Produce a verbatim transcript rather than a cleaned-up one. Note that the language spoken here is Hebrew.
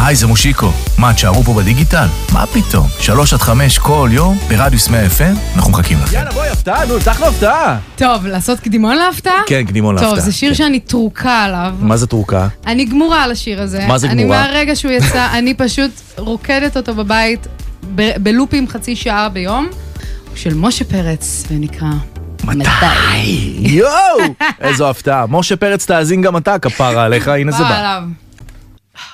היי, זה מושיקו. מה, תשארו פה בדיגיטל? מה פתאום? שלוש עד חמש כל יום, ברדיוס מאה אף אם, אנחנו מחכים לכם. יאללה, בואי, הפתעה, נו, תחנו הפתעה. טוב, לעשות קדימון להפתעה? כן, קדימון להפתעה. טוב, זה שיר שאני טרוקה עליו. מה זה טרוקה? אני גמורה על השיר הזה. מה זה גמורה? אני מהרגע שהוא יצא, אני פשוט רוקדת אותו בבית, ב- בלופים חצי שעה ביום, של משה פרץ, ונקרא... מתי? יואו! איזו הפתעה. משה פרץ תאזין גם אתה, כפרה עליך, הנה זה בא בא. עליו.